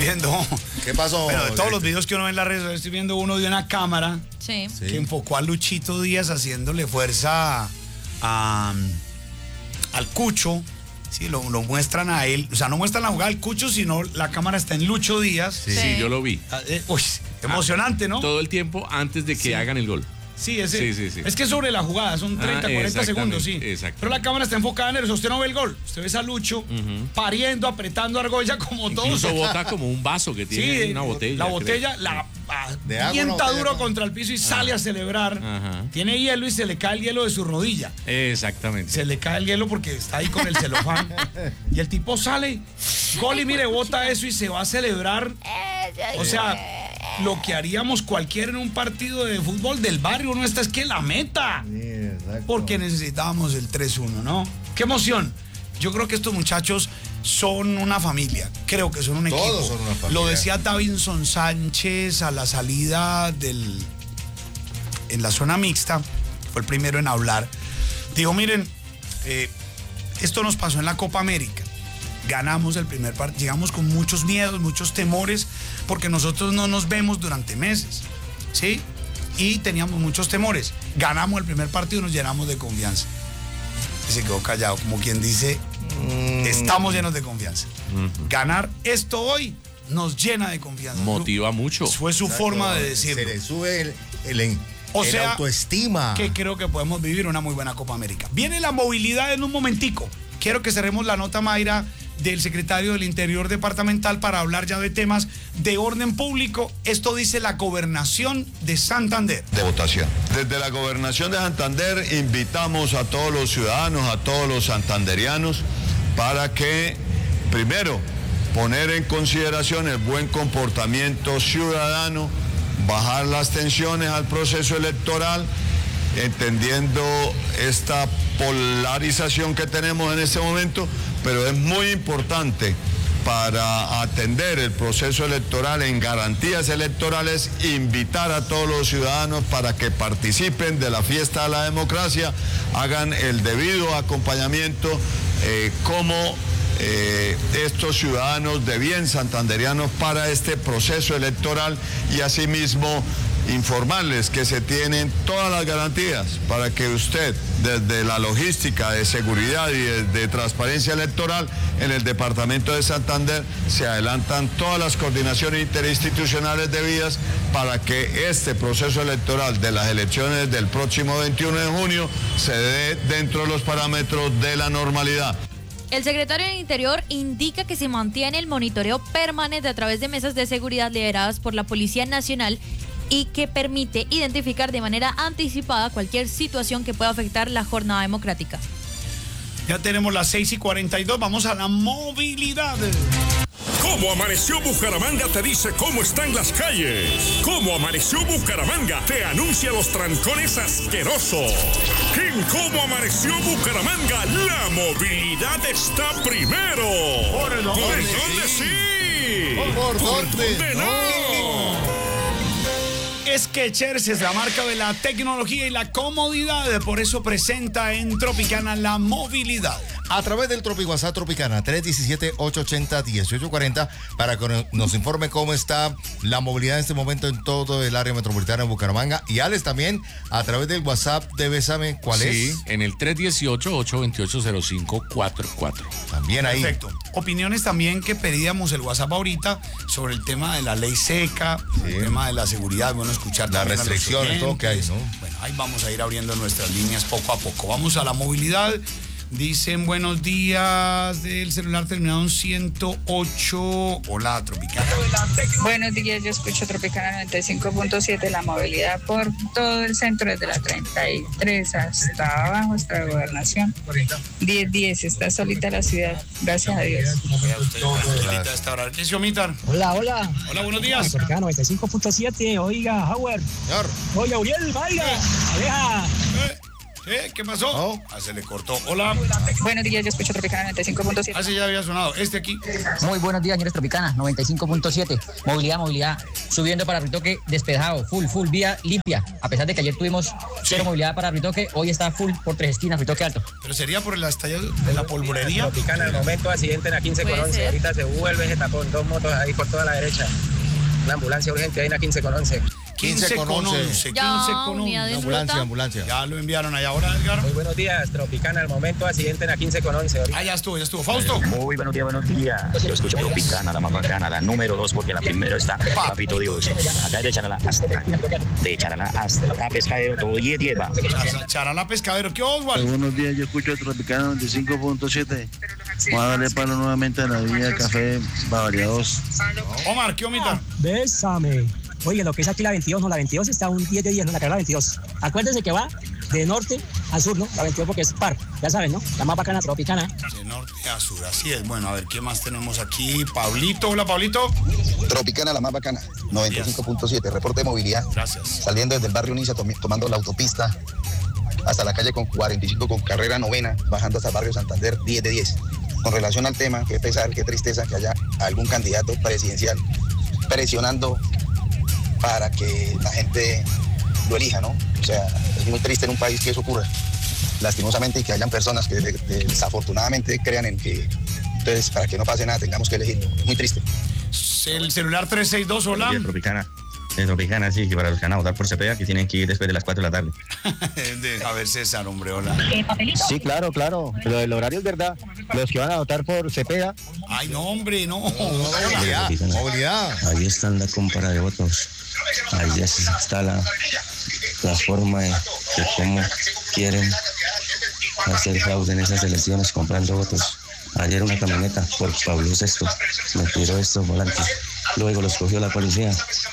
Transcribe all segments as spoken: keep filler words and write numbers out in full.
viendo. ¿Qué pasó? Bueno, de todos los videos que uno ve en las redes, estoy viendo uno de una cámara Sí. que enfocó a Luchito Díaz haciéndole fuerza a, al Cucho. Sí, lo, lo muestran a él. O sea, no muestran la jugada del Cucho, sino la cámara está en Lucho Díaz. Sí, sí, yo lo vi. Ah, eh, uy, emocionante, ¿no? Todo el tiempo antes de que Sí. hagan el gol. Sí, ese, Sí, sí, sí. es que sobre la jugada, son treinta, Ah, cuarenta segundos, sí. exactamente. Pero la cámara está enfocada en eso, usted no ve el gol. Usted ve a Lucho Ujú. pariendo, apretando argolla como todos. Incluso bota como un vaso que tiene Sí, una botella. la creo. botella la ah, De agua, tienta una botella, duro ¿no? contra el piso y sale a celebrar. Ajá. Tiene hielo y se le cae el hielo de su rodilla. Exactamente. Se le cae el hielo porque está ahí con el celofán. Y el tipo sale, gol y mire, bota eso y se va a celebrar. O sea, lo que haríamos cualquiera en un partido de fútbol del barrio nuestro es que la meta. Sí, exacto. Porque necesitábamos el tres uno, ¿no? ¡Qué emoción! Yo creo que estos muchachos son una familia. Creo que son un equipo. Todos son una familia. Lo decía Davinson Sánchez a la salida del... en la zona mixta. Fue el primero en hablar. Dijo, miren, eh, esto nos pasó en la Copa América. Ganamos el primer partido, llegamos con muchos miedos, muchos temores, porque nosotros no nos vemos durante meses, ¿sí? Y teníamos muchos temores. Ganamos el primer partido y nos llenamos de confianza. Y se quedó callado, como quien dice, estamos llenos de confianza. Ujú. Ganar esto hoy nos llena de confianza. Motiva mucho. Fue su Exacto. forma de decirlo. Se le sube el, el, O el sea, autoestima. Que creo que podemos vivir una muy buena Copa América. Viene la movilidad en un momentico. Quiero que cerremos la nota, Mayra, del secretario del Interior Departamental para hablar ya de temas de orden público. Esto dice la Gobernación de Santander. De votación. Desde la Gobernación de Santander invitamos a todos los ciudadanos, a todos los santanderianos, para que, primero, poner en consideración el buen comportamiento ciudadano, bajar las tensiones al proceso electoral, entendiendo esta polarización que tenemos en este momento, pero es muy importante para atender el proceso electoral en garantías electorales, invitar a todos los ciudadanos para que participen de la fiesta de la democracia, hagan el debido acompañamiento eh, como eh, estos ciudadanos de bien santanderianos para este proceso electoral y asimismo informarles que se tienen todas las garantías para que usted, desde la logística de seguridad y de, de transparencia electoral en el departamento de Santander, se adelantan todas las coordinaciones interinstitucionales debidas para que este proceso electoral de las elecciones del próximo veintiuno de junio se dé dentro de los parámetros de la normalidad. El secretario del Interior indica que se mantiene el monitoreo permanente a través de mesas de seguridad lideradas por la Policía Nacional y que permite identificar de manera anticipada cualquier situación que pueda afectar la jornada democrática. Ya tenemos las seis y cuarenta y dos, vamos a la movilidad. ¿Cómo amaneció Bucaramanga? Te dice cómo están las calles. ¿Cómo amaneció Bucaramanga? Te anuncia los trancones asquerosos. En ¿Cómo amaneció Bucaramanga? La movilidad está primero. ¿Por dónde? ¿Por dónde sí? ¿Por dónde no? Skechers es la marca de la tecnología y la comodidad, por eso presenta en Tropicana la movilidad. A través del Tropi WhatsApp Tropicana tres uno siete, ocho ocho cero, uno ocho cuatro cero para que nos informe cómo está la movilidad en este momento en todo el área metropolitana de Bucaramanga. Y Alex también a través del WhatsApp de Bésame, ¿cuál sí, es? en el tres uno ocho, ocho dos ocho, cero cinco cuatro cuatro. También ahí. Perfecto. Opiniones también que pedíamos el WhatsApp ahorita sobre el tema de la ley seca, Sí. el tema de la seguridad, bueno, escuchar Las también a los restricciones, todo que hay, oyentes. ¿no? Bueno, ahí vamos a ir abriendo nuestras líneas poco a poco. Vamos a la movilidad. Dicen buenos días del celular terminado en ciento ocho. Hola, Tropicana. Buenos días, yo escucho Tropicana noventa y cinco punto siete, la movilidad por todo el centro desde la treinta y tres hasta abajo, hasta la gobernación. diez diez, está solita la ciudad, gracias a Dios. Tranquilita esta hora. ¿Qué es Yomitar? Hola, hola. Hola, buenos días. Tropicana noventa y cinco punto siete, oiga, Howard. Señor. Oiga, Uriel, vaya. Aleja. Eh, ¿Eh? ¿Qué pasó? Oh. Ah, se le cortó. Hola. Buenos días, yo escucho Tropicana noventa y cinco punto siete. Ah, sí, ya había sonado. Este aquí. Muy buenos días, señores Tropicana, noventa y cinco punto siete. Movilidad, movilidad. Subiendo para Ritoque despejado, full, full, vía limpia. A pesar de que ayer tuvimos cero movilidad para Ritoque, hoy está full por tres esquinas, Ritoque alto. Pero sería por el estallido de la polvorería. Tropicana, al momento accidente en la quince con Puede once. ser. Ahorita se vuelve ese tapón, dos motos ahí por toda la derecha. Una ambulancia urgente ahí en la quince con once. quince con once. Ya, quince con unidad once. de Ambulancia, ruta. ambulancia. Ya lo enviaron allá ahora, Edgar. Muy buenos días, Tropicana, al momento accidente en la quince con once. Ah, ya estuvo, ya estuvo. Fausto. Muy buenos días, buenos días. Yo escucho Tropicana, la más bacana, la número dos, porque la primera está Papito Dios. Acá de Charalá hasta de Charalá hasta Pescadero, todo diez diez va. Charalá Pescadero. ¿Qué Oswald? Buenos días, yo escucho Tropicana noventa y cinco punto siete. Voy a darle palo nuevamente a la Villa Café Bavaria dos. Omar, ¿qué omita? Bésame. Oye, lo que es aquí la veintidós, no, la veintidós está un diez de diez, no, la carrera veintidós. Acuérdense que va de norte a sur, ¿no? La veintidós porque es par, ya saben, ¿no? La más bacana Tropicana. De norte a sur, así es. Bueno, a ver, ¿qué más tenemos aquí? Pablito, hola, Pablito. Tropicana, la más bacana, noventa y cinco punto siete, reporte de movilidad. Gracias. Saliendo desde el barrio Niza, tom- tomando la autopista hasta la calle con cuarenta y cinco con carrera novena, bajando hasta el barrio Santander, diez de diez. Con relación al tema, qué pesar, qué tristeza que haya algún candidato presidencial presionando para que la gente lo elija, ¿no? O sea, es muy triste en un país que eso ocurra, lastimosamente, y que hayan personas que de- de- desafortunadamente crean en que, entonces, para que no pase nada, tengamos que elegirlo. Muy triste. El celular tres seis dos, hola. De Tropicana. De Tropicana, sí, que para los que van a votar por Cepeda, que tienen que ir después de las cuatro de la tarde. De- a ver, César, hombre, hola. Sí, claro, claro. Lo del horario es verdad. Los que van a votar por Cepeda. Ay, no, hombre, no. Movilidad, movilidad. Ahí está la compra de votos. Ahí está la, la forma de, de cómo quieren hacer fraude en esas elecciones comprando votos. Ayer una camioneta por Pablo sexto me tiró estos volantes. Luego los cogió la policía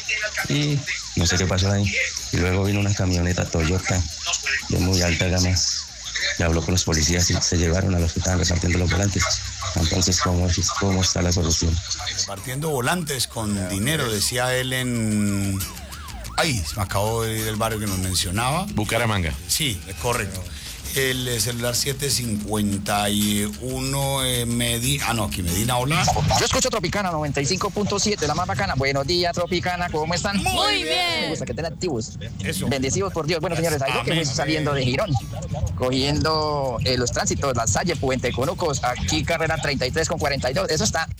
y no sé qué pasó ahí. Y luego vino una camioneta Toyota de muy alta gama y habló con los policías y se llevaron a los que estaban repartiendo los volantes. Entonces, ¿cómo, es- cómo está la solución? Repartiendo volantes con dinero, decía él en... Ay, se me acabó de ir el barrio que nos mencionaba. Bucaramanga. Sí, es correcto. El eh, celular siete cincuenta y uno eh, Medina... Ah, no, aquí Medina, hola. Yo escucho Tropicana noventa y cinco punto siete, la más bacana. Buenos días, Tropicana, ¿cómo están? Muy Me bien. gusta que estén activos. Eso. Bendecidos por Dios. Bueno, señores, ahí yo que voy Amén. saliendo de Girón, cogiendo eh, los tránsitos, La Salle, Puente Conucos, aquí carrera treinta y tres con cuarenta y dos. Eso está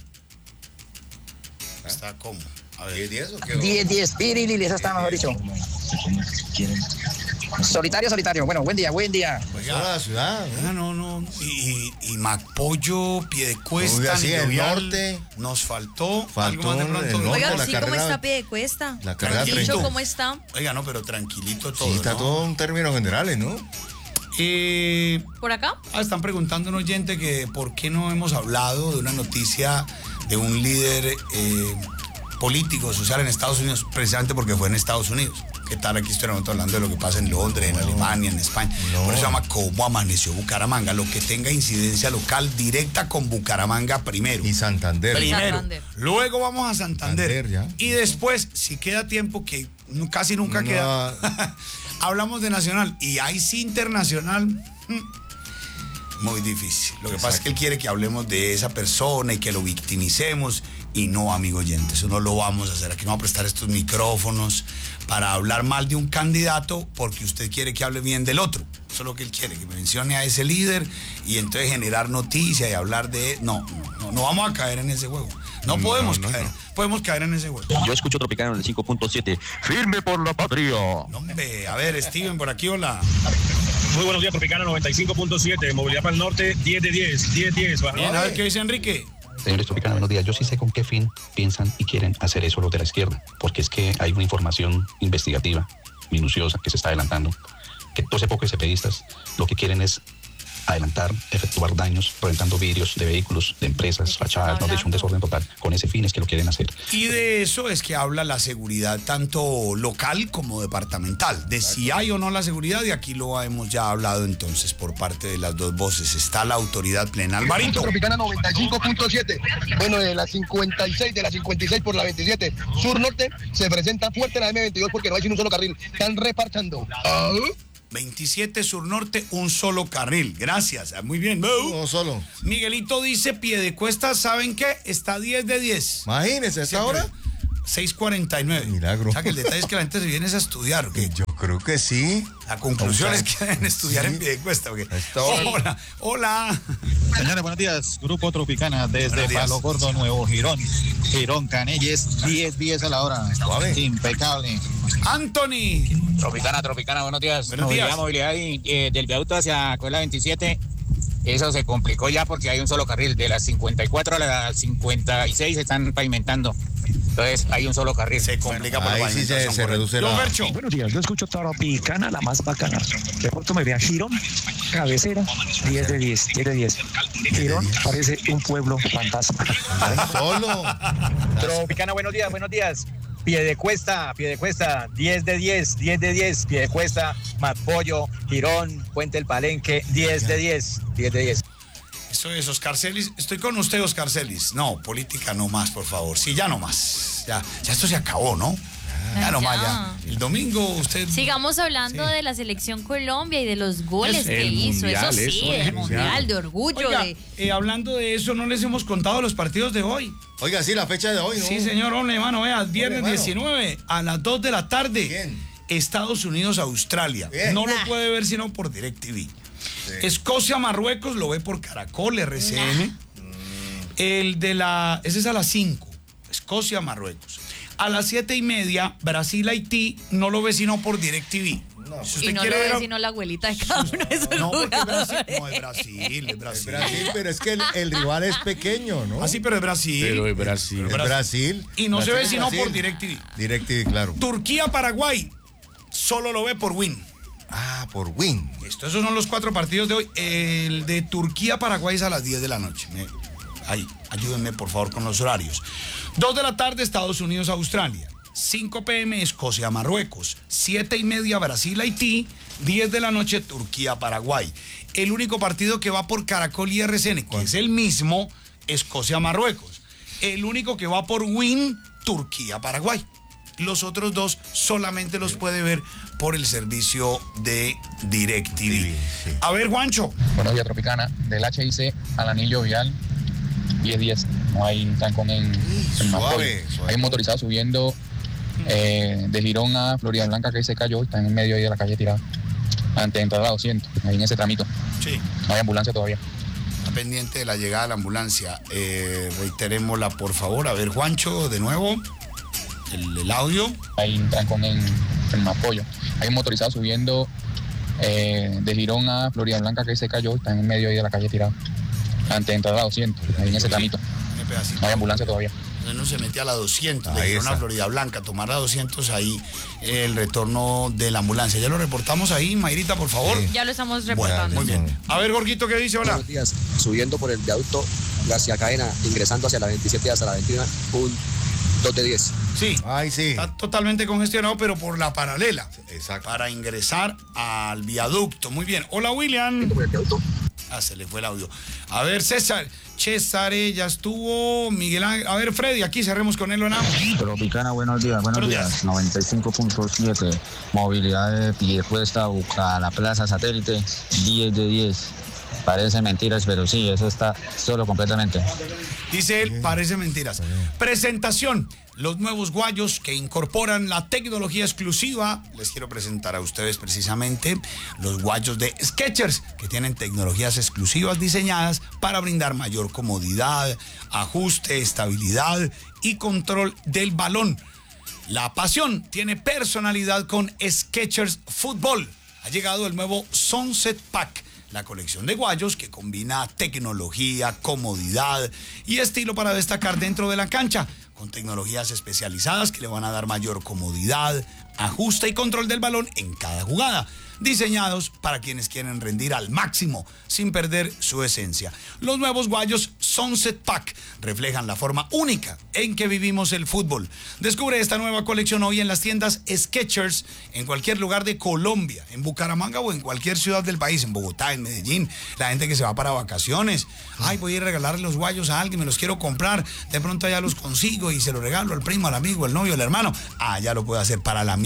Está como... A ver. ¿diez diez o qué? diez diez, Pirilili, eso está mejor dicho. Solitario, solitario. Bueno, buen día, buen día. Toda la ciudad, ¿no? Ah, no, no. Y, y, y Macpollo, Piedecuesta, Uy, así, el Nidovial, norte. Nos faltó. Faltó algo más de el pronto. norte. Oiga, la sí, ¿cómo carrera- está Piedecuesta? la carrera Tranquilo, treinta. ¿cómo está? Oiga, no, pero tranquilito todo. Sí, está ¿no? todo en términos generales, ¿no? Eh, ¿Por acá? ah, están preguntando a un oyente que por qué no hemos hablado de una noticia de un líder eh, político, social en Estados Unidos, precisamente porque fue en Estados Unidos. ¿Qué tal? Aquí estoy hablando de lo que pasa en Londres, en Alemania, en España. No. Por eso se llama Cómo Amaneció Bucaramanga. Lo que tenga incidencia local directa con Bucaramanga primero. Y Santander. Pri- Primero. Santander. Luego vamos a Santander. Santander, ya. Y después, si queda tiempo, que nu- casi nunca No. queda, hablamos de Nacional. Y ahí sí internacional. mm, Muy difícil. Lo que pasa es que él quiere que hablemos de esa persona y que lo victimicemos. Y no, amigo oyente, eso no lo vamos a hacer. Aquí no vamos a prestar estos micrófonos para hablar mal de un candidato porque usted quiere que hable bien del otro. Eso es lo que él quiere, que mencione a ese líder y entonces generar noticia y hablar de... No, no, no vamos a caer en ese juego. No, No, podemos no, caer. no. Podemos caer en ese juego. Yo escucho Tropicana del cinco punto siete. Firme por la patria. No, hombre, a ver, Steven, por aquí, hola. Muy buenos días, Tropicana noventa y cinco punto siete. Movilidad para el norte, diez de diez, diez de diez. Bien, a ver qué dice Enrique. Señores Tropicana, buenos días. Yo sí sé con qué fin piensan y quieren hacer eso los de la izquierda, porque es que hay una información investigativa, minuciosa, que se está adelantando, que todos pocos cepedistas lo que quieren es adelantar, efectuar daños, reventando vidrios de vehículos, de empresas, fachadas, no, de hecho un desorden total. Con ese fin es que lo quieren hacer. Y de eso es que habla la seguridad tanto local como departamental. De si hay o no la seguridad, y aquí lo hemos ya hablado entonces por parte de las dos voces. Está la autoridad plena. Alvarito. Tropicana noventa y cinco punto siete. Bueno, de la cincuenta y seis, de la cincuenta y seis por la veintisiete, sur-norte, se presenta fuerte la eme veintidós porque no hay sin un solo carril. Están reparchando. Ah, veintisiete Sur Norte, un solo carril. Gracias. Muy bien. No solo. Miguelito dice Piedecuesta, ¿saben qué? Está diez de diez. Imagínense, ¿a esta hora? seis cuarenta y nueve. Milagro. O sea que el detalle es que la gente se viene a estudiar. ¿O qué? Yo creo que sí. La conclusión es que deben estudiar sí. en Piedecuesta. ¿O qué? Estoy... Hola, hola. Señores, buenos días. Grupo Tropicana desde días. Palo Gordo, Nuevo Girón. Girón Canelles, diez diez a la hora. Suave. Impecable. Anthony. Tropicana, Tropicana, buenos días. Buenos movilidad, días. movilidad eh, del viaducto hacia Cuela veintisiete. Eso se complicó ya porque hay un solo carril. De las cincuenta y cuatro a las cincuenta y seis se están pavimentando. Entonces hay un solo carril. Se complica por la Ahí sí se, pavimentación, se correcto. reduce Don la... Fercho. Buenos días, yo escucho Tropicana, la más bacana. De pronto me vea Girón, cabecera, diez de diez, diez de diez. Girón parece un pueblo fantasma. Solo. Tropicana, buenos días, buenos días. Piedecuesta, Piedecuesta, diez de diez, diez de diez. Piedecuesta, Matpollo, Girón, Puente El Palenque, diez de diez, diez de diez. Eso es, Oscar Celis. Estoy con usted, Oscar Celis. No, política no más, por favor. Sí, ya no más. Ya, ya esto se acabó, ¿no? Ya, Ya. no más, ya. El domingo usted... Sigamos hablando Sí. de la selección Colombia y de los goles El que hizo. mundial, eso sí, eso, del el mundial, mundial. de orgullo. Oiga, de... eh, hablando de eso, no les hemos contado los partidos de hoy. Oiga, sí, la fecha de hoy, ¿no? Sí, señor, hombre, hermano, vea, viernes hermano. diecinueve a las dos de la tarde. Bien. Estados Unidos, Australia. Bien. No lo Nah. puede ver sino por DirecTV. Escocia, Marruecos, lo ve por Caracol, R C N. El de la... Ese es a las cinco. Escocia, Marruecos. A las siete y media, Brasil, Haití, no lo ve sino por DirecTV. No, Si Y usted no quiere lo ver ve a- sino la abuelita de cada uno de esos No, porque es Brasil. jugadores. No, es Brasil, es Brasil. Brasil, pero es que el, el rival es pequeño, ¿no? Ah, sí, pero es Brasil. Pero es Brasil. Es Brasil. Y no se Brasil, ve sino Brasil. por DirecTV. DirecTV, claro. Turquía, Paraguay, solo lo ve por Win. Ah, por Win. Esto, esos son los cuatro partidos de hoy. El de Turquía-Paraguay es a las diez de la noche. Me- ahí, ayúdenme por favor con los horarios. dos de la tarde, Estados Unidos-Australia. cinco pm, Escocia-Marruecos. siete y media, Brasil-Haití. diez de la noche, Turquía-Paraguay. El único partido que va por Caracol y R C N, que es el mismo, Escocia-Marruecos. El único que va por Win, Turquía-Paraguay. Los otros dos solamente los puede ver por el servicio de DirecTV. Sí. A ver, Juancho. Buenos días, Tropicana. Del H I C al anillo vial, diez diez. No hay trancón en, en Mapoy. Suave, suave. Hay un motorizado subiendo eh, de Girón a Florida Blanca que se cayó. Está en el medio ahí de la calle tirado. Antes de entrar a doscientos. Ahí en ese tramito. Sí. No hay ambulancia todavía. Está pendiente de la llegada de la ambulancia. Eh, reiterémosla, por favor. A ver, Juancho, de nuevo. El, el audio. Hay un trancón en, en Mapoyo. Hay un motorizado subiendo eh, de Girón a Florida Blanca que se cayó. Está en el medio ahí de la calle tirado. Antes de entrar a doscientos. Ahí en ese tramito. Ese pedacito. No hay ambulancia todavía. No se mete a la doscientos, Ahí de Girón a está. Florida Blanca, tomar la doscientos, ahí el retorno de la ambulancia. Ya lo reportamos ahí, Mayrita, por favor. Sí. Ya lo estamos Bueno, reportando. muy bien. A ver, Gorguito, ¿qué dice? Hola. Buenos días. Subiendo por el viaducto hacia Cadena, ingresando hacia la veintisiete hasta la veintiuno, un dos de diez. Sí. Ay, sí. Está totalmente congestionado, pero por la paralela. Exacto. Para ingresar al viaducto. Muy bien. Hola, William. Ah, se le fue el audio. A ver, César. César, ya estuvo. Miguel Ángel. A ver, Freddy, aquí cerremos con él, ¿o no? Tropicana, buenos días, buenos, Buenos días. días. noventa y cinco punto siete. Movilidad de Piedecuesta a la Plaza Satélite, diez de diez. Parece mentiras, pero sí, eso está solo completamente. Dice él, parece mentiras. Presentación. Los nuevos guayos que incorporan la tecnología exclusiva. Les quiero presentar a ustedes precisamente los guayos de Skechers, que tienen tecnologías exclusivas diseñadas para brindar mayor comodidad, ajuste, estabilidad y control del balón. La pasión tiene personalidad con Skechers Fútbol. Ha llegado el nuevo Sunset Pack, la colección de guayos que combina tecnología, comodidad y estilo para destacar dentro de la cancha, con tecnologías especializadas que le van a dar mayor comodidad, ajuste y control del balón en cada jugada, diseñados para quienes quieren rendir al máximo sin perder su esencia. Los nuevos guayos Sunset Pack reflejan la forma única en que vivimos el fútbol. Descubre esta nueva colección hoy en las tiendas Skechers en cualquier lugar de Colombia, en Bucaramanga o en cualquier ciudad del país, en Bogotá, en Medellín, la gente que se va para vacaciones. Ay, voy a ir a regalarle los guayos a alguien, me los quiero comprar, de pronto allá los consigo y se los regalo al primo, al amigo, al novio, al hermano. Ah, ya lo puede hacer para la amiga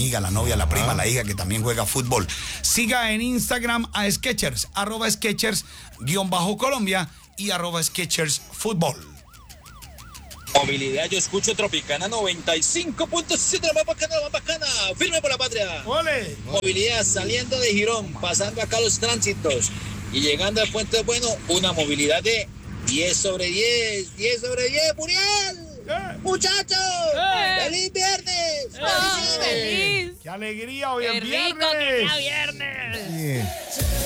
amiga, la novia, la prima, la hija que también juega fútbol. Siga en Instagram a Skechers, arroba Skechers, guión bajo Colombia y arroba Skechers Fútbol. Movilidad, yo escucho Tropicana noventa y cinco punto siete, la más bacana, la más bacana. Firme por la patria. ¡Ole! Movilidad saliendo de Girón, pasando acá los tránsitos y llegando al Puente Bueno, una movilidad de diez sobre diez, diez sobre diez, Muriel. ¡Eh! ¡Muchachos! ¡Eh! ¡Feliz viernes! ¡Ah, feliz! ¡Qué alegría! Hoy ¡Qué es rico viernes. que sea viernes! Bien.